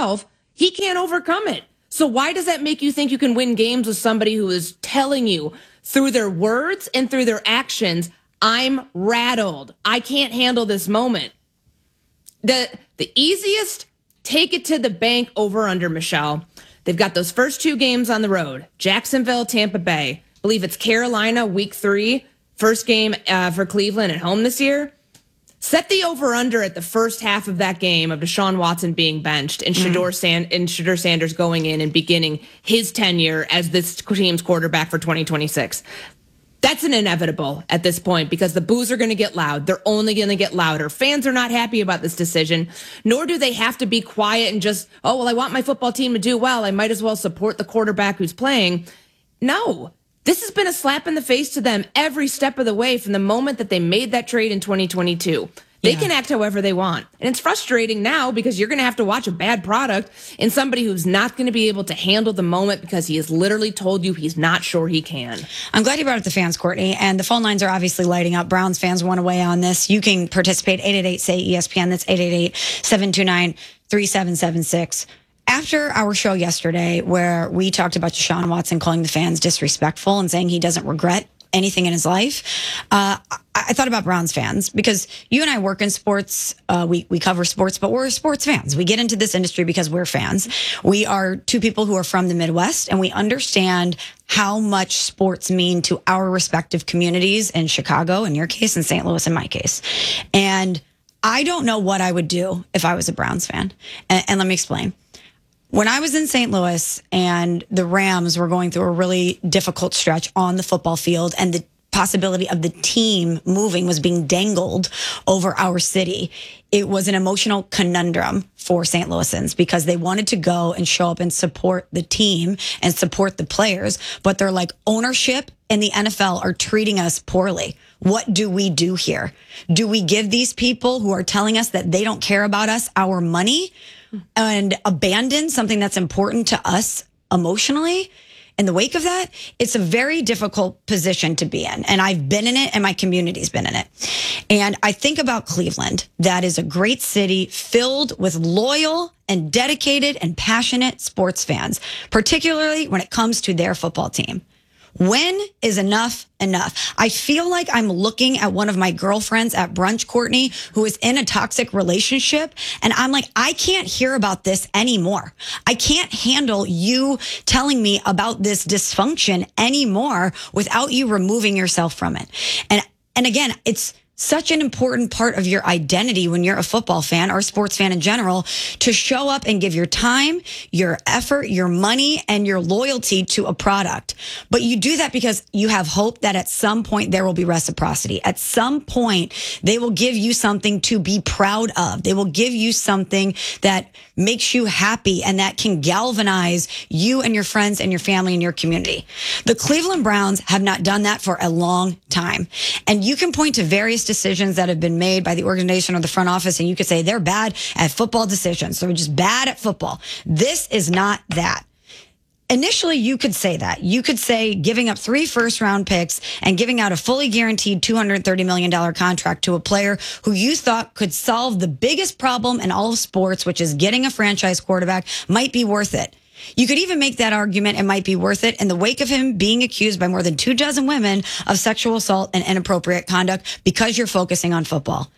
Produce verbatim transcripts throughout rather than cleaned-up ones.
himself, he can't overcome it. So why does that make you think you can win games with somebody who is telling you through their words and through their actions, I'm rattled, I can't handle this moment? The, the easiest, take it to the bank over under, Michelle. They've got those first two games on the road, Jacksonville, Tampa Bay. I believe it's Carolina week three, first game uh, for Cleveland at home this year. Set the over-under at the first half of that game of Deshaun Watson being benched and Shedeur, Sand- and Shedeur Sanders going in and beginning his tenure as this team's quarterback for twenty twenty-six. That's an inevitable at this point because the boos are going to get loud. They're only going to get louder. Fans are not happy about this decision, nor do they have to be quiet and just, oh, well, I want my football team to do well. I might as well support the quarterback who's playing. No. This has been a slap in the face to them every step of the way from the moment that they made that trade in twenty twenty-two. They yeah. can act however they want. And it's frustrating now because you're going to have to watch a bad product and somebody who's not going to be able to handle the moment because he has literally told you he's not sure he can. I'm glad you brought up the fans, Courtney. And the phone lines are obviously lighting up. Browns fans want to weigh on this. You can participate. eight eight eight, S A Y, E S P N. That's eight eight eight, seven two nine, three seven seven six. After our show yesterday, where we talked about Deshaun Watson calling the fans disrespectful and saying he doesn't regret anything in his life, uh, I, I thought about Browns fans because you and I work in sports. Uh, we, we cover sports, but we're sports fans. We get into this industry because we're fans. We are two people who are from the Midwest, and we understand how much sports mean to our respective communities in Chicago, in your case, in Saint Louis, in my case. And I don't know what I would do if I was a Browns fan. And, and let me explain. When I was in Saint Louis and the Rams were going through a really difficult stretch on the football field and the possibility of the team moving was being dangled over our city, it was an emotional conundrum for Saint Louisans because they wanted to go and show up and support the team and support the players. But they're like, ownership and the N F L are treating us poorly. What do we do here? Do we give these people who are telling us that they don't care about us our money and abandon something that's important to us emotionally? In the wake of that, it's a very difficult position to be in. And I've been in it and my community's been in it. And I think about Cleveland. That is a great city filled with loyal and dedicated and passionate sports fans, particularly when it comes to their football team. When is enough enough? I feel like I'm looking at one of my girlfriends at brunch, Courtney, who is in a toxic relationship. And I'm like, I can't hear about this anymore. I can't handle you telling me about this dysfunction anymore without you removing yourself from it. And, and again, it's such an important part of your identity when you're a football fan or a sports fan in general to show up and give your time, your effort, your money, and your loyalty to a product. But you do that because you have hope that at some point there will be reciprocity. At some point, they will give you something to be proud of. They will give you something that makes you happy and that can galvanize you and your friends and your family and your community. The Cleveland Browns have not done that for a long time. And you can point to various decisions that have been made by the organization or the front office, and you could say they're bad at football decisions. They're just bad at football. This is not that. Initially, you could say that. You could say giving up three first-round picks and giving out a fully guaranteed two hundred thirty million dollars contract to a player who you thought could solve the biggest problem in all of sports, which is getting a franchise quarterback, might be worth it. You could even make that argument it might be worth it in the wake of him being accused by more than two dozen women of sexual assault and inappropriate conduct because you're focusing on football.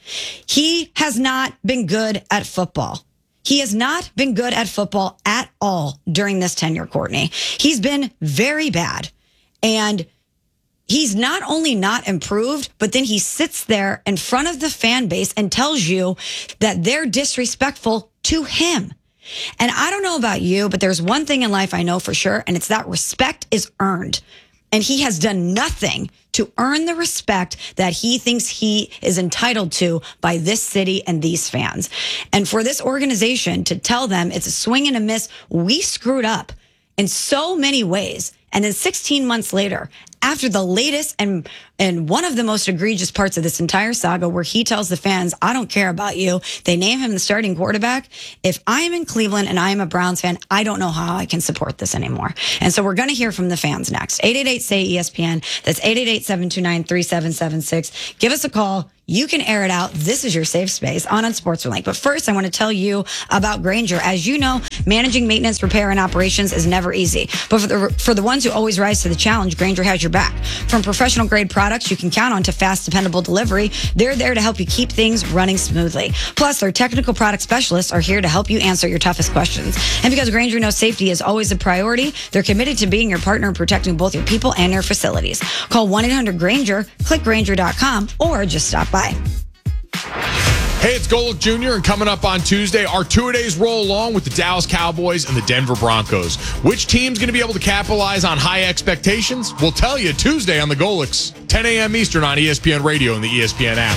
He has not been good at football. He has not been good at football at all during this tenure, Courtney. He's been very bad. And he's not only not improved, but then he sits there in front of the fan base and tells you that they're disrespectful to him. And I don't know about you, but there's one thing in life I know for sure, and it's that respect is earned. And he has done nothing to earn the respect that he thinks he is entitled to by this city and these fans. And for this organization to tell them it's a swing and a miss, we screwed up in so many ways. And then sixteen months later, after the latest and and one of the most egregious parts of this entire saga, where he tells the fans, I don't care about you. They name him the starting quarterback. If I am in Cleveland and I am a Browns fan, I don't know how I can support this anymore. And so we're going to hear from the fans next. eight eight eight, S A Y, E S P N. That's eight eight eight, seven two nine, three seven seven six. Give us a call. You can air it out. This is your safe space on Unsportsmanlike. But first, I want to tell you about Grainger. As you know, managing maintenance, repair, and operations is never easy. But for the, for the ones who always rise to the challenge, Grainger has your back. From professional grade products you can count on to fast, dependable delivery, they're there to help you keep things running smoothly. Plus, their technical product specialists are here to help you answer your toughest questions. And because Grainger knows safety is always a priority, they're committed to being your partner in protecting both your people and your facilities. Call one eight hundred Grainger, click Grainger dot com, or just stop by. Hey, it's Golick Junior, and coming up on Tuesday, our two-a-days roll along with the Dallas Cowboys and the Denver Broncos. Which team's going to be able to capitalize on high expectations? We'll tell you Tuesday on the Golicks, ten a.m. Eastern on E S P N Radio and the E S P N app.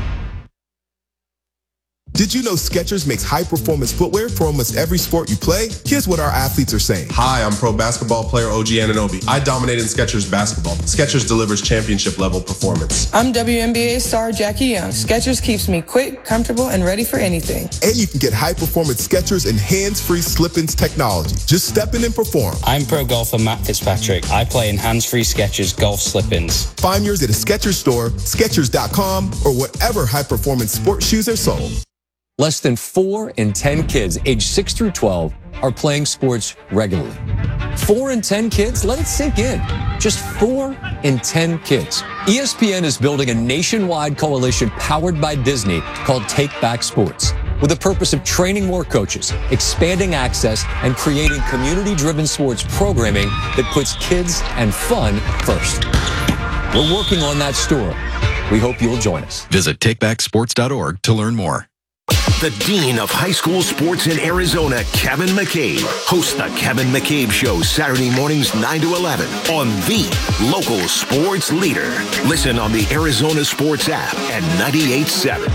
Did you know Skechers makes high-performance footwear for almost every sport you play? Here's what our athletes are saying. Hi, I'm pro basketball player O G Anunoby. I dominate in Skechers basketball. Skechers delivers championship-level performance. I'm W N B A star Jackie Young. Skechers keeps me quick, comfortable, and ready for anything. And you can get high-performance Skechers and hands-free slip-ins technology. Just step in and perform. I'm pro golfer Matt Fitzpatrick. I play in hands-free Skechers golf slip-ins. Find yours at a Skechers store, Skechers dot com, or wherever high-performance sports shoes are sold. Less than four in ten kids aged six through twelve are playing sports regularly. Four in ten kids? Let it sink in. Just four in ten kids. E S P N is building a nationwide coalition powered by Disney called Take Back Sports, with the purpose of training more coaches, expanding access, and creating community-driven sports programming that puts kids and fun first. We're working on that story. We hope you'll join us. Visit take back sports dot org to learn more. The Dean of High School Sports in Arizona, Kevin McCabe, hosts the Kevin McCabe Show Saturday mornings nine to eleven on the local sports leader. Listen on the Arizona Sports app and ninety-eight point seven.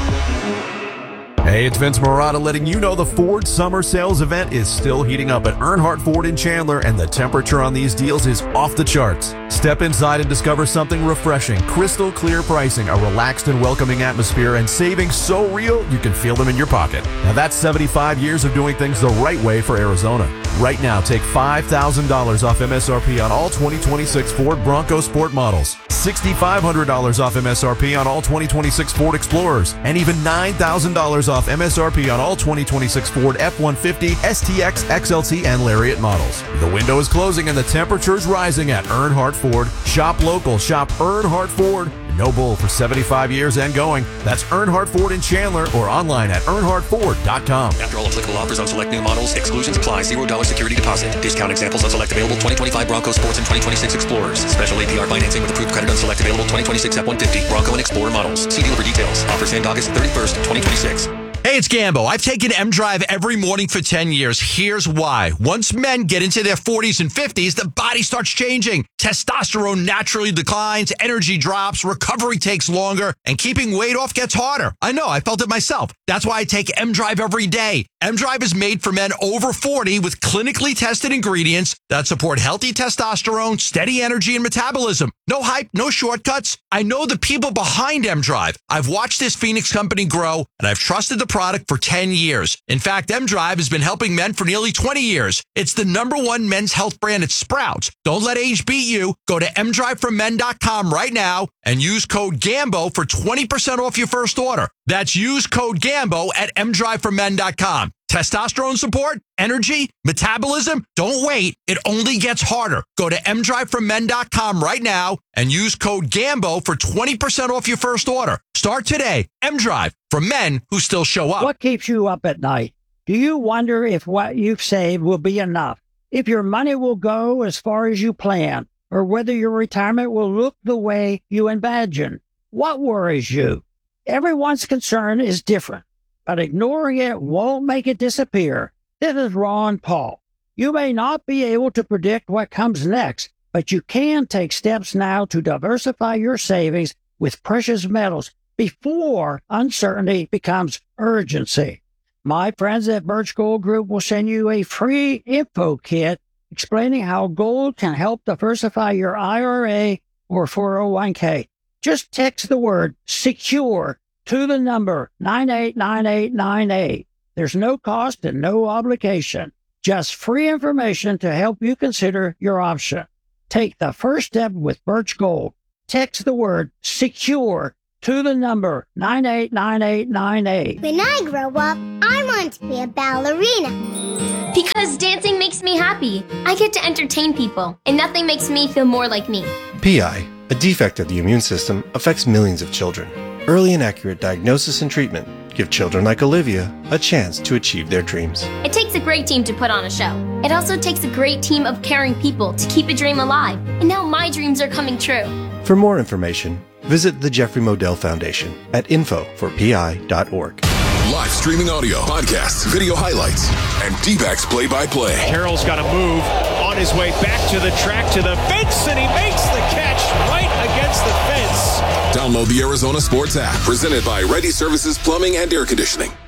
Hey, it's Vince Marotta letting you know the Ford Summer Sales event is still heating up at Earnhardt Ford in Chandler, and the temperature on these deals is off the charts. Step inside and discover something refreshing, crystal clear pricing, a relaxed and welcoming atmosphere, and savings so real you can feel them in your pocket. Now that's seventy-five years of doing things the right way for Arizona. Right now, take five thousand dollars off M S R P on all twenty twenty-six Ford Bronco Sport models, six thousand five hundred dollars off M S R P on all twenty twenty-six Ford Explorers, and even nine thousand dollars off M S R P on all twenty twenty-six Ford F one fifty, S T X, X L T, and Lariat models. The window is closing and the temperature is rising at Earnhardt Ford. Shop local. Shop Earnhardt Ford. No bull for seventy-five years and going. That's Earnhardt Ford in Chandler or online at earnhardt ford dot com. After all applicable offers on select new models, exclusions apply. zero dollars security deposit. Discount examples on select available twenty twenty-five Bronco Sports and twenty twenty-six Explorers. Special A P R financing with approved credit on select available twenty twenty-six F one fifty Bronco and Explorer models. See dealer for details. Offers end August thirty-first, twenty twenty-six. Hey, it's Gambo. I've taken M-Drive every morning for ten years. Here's why. Once men get into their forties and fifties, the body starts changing. Testosterone naturally declines, energy drops, recovery takes longer, and keeping weight off gets harder. I know, I felt it myself. That's why I take M-Drive every day. M-Drive is made for men over forty with clinically tested ingredients that support healthy testosterone, steady energy, and metabolism. No hype, no shortcuts. I know the people behind M-Drive. I've watched this Phoenix company grow, and I've trusted the product for ten years. In fact, M-Drive has been helping men for nearly twenty years. It's the number one men's health brand at Sprouts. Don't let age beat you. Go to m drive for men dot com right now and use code GAMBO for twenty percent off your first order. That's use code GAMBO at m drive for men dot com. Testosterone support, energy, metabolism, don't wait. It only gets harder. Go to m drive for men dot com right now and use code GAMBO for twenty percent off your first order. Start today. M-Drive, for men who still show up. What keeps you up at night? Do you wonder if what you've saved will be enough? If your money will go as far as you plan? Or whether your retirement will look the way you imagine? What worries you? Everyone's concern is different, but ignoring it won't make it disappear. This is Ron Paul. You may not be able to predict what comes next, but you can take steps now to diversify your savings with precious metals before uncertainty becomes urgency. My friends at Birch Gold Group will send you a free info kit explaining how gold can help diversify your I R A or four oh one k. Just text the word SECURE to the number nine eight nine eight nine eight. There's no cost and no obligation. Just free information to help you consider your option. Take the first step with Birch Gold. Text the word SECURE to the number nine eight nine eight nine eight. When I grow up, I want to be a ballerina. Because dancing makes me happy. I get to entertain people, and nothing makes me feel more like me. P I, a defect of the immune system, affects millions of children. Early and accurate diagnosis and treatment give children like Olivia a chance to achieve their dreams. It takes a great team to put on a show. It also takes a great team of caring people to keep a dream alive. And now my dreams are coming true. For more information, visit the Jeffrey Modell Foundation at info for p i dot org. Live streaming audio, podcasts, video highlights, and D-backs play-by-play. Carroll's got to move on his way back to the track, to the fence, and he makes the catch right against the fence. Download the Arizona Sports app, presented by Ready Services Plumbing and Air Conditioning.